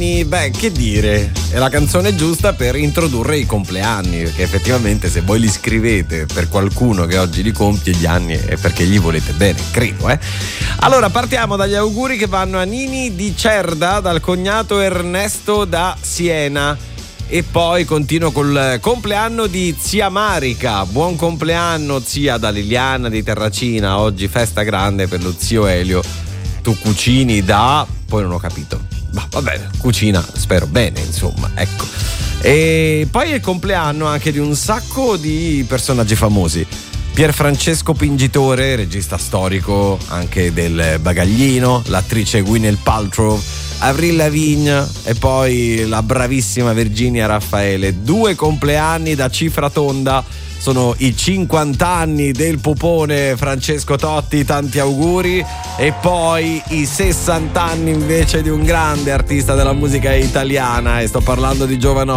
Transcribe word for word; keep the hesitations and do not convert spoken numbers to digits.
compleanni, beh, che dire, è la canzone giusta per introdurre i compleanni, perché effettivamente se voi li scrivete per qualcuno che oggi li compie gli anni è perché gli volete bene, credo, eh. Allora partiamo dagli auguri che vanno a Nini di Cerda, dal cognato Ernesto da Siena. E poi continuo col compleanno di zia Marica. Buon compleanno zia, da Liliana di Terracina. Oggi festa grande per lo zio Elio. Tu cucini da... poi non ho capito, ma va bene, cucina, spero bene, insomma, ecco. E poi è il compleanno anche di un sacco di personaggi famosi. Pierfrancesco Pingitore, regista storico anche del Bagaglino, l'attrice Gwyneth Paltrow, Avril Lavigne e poi la bravissima Virginia Raffaele. Due compleanni da cifra tonda, sono i cinquanta anni del pupone Francesco Totti, tanti auguri, e poi i sessanta anni invece di un grande artista della musica italiana, e sto parlando di Giovanotti.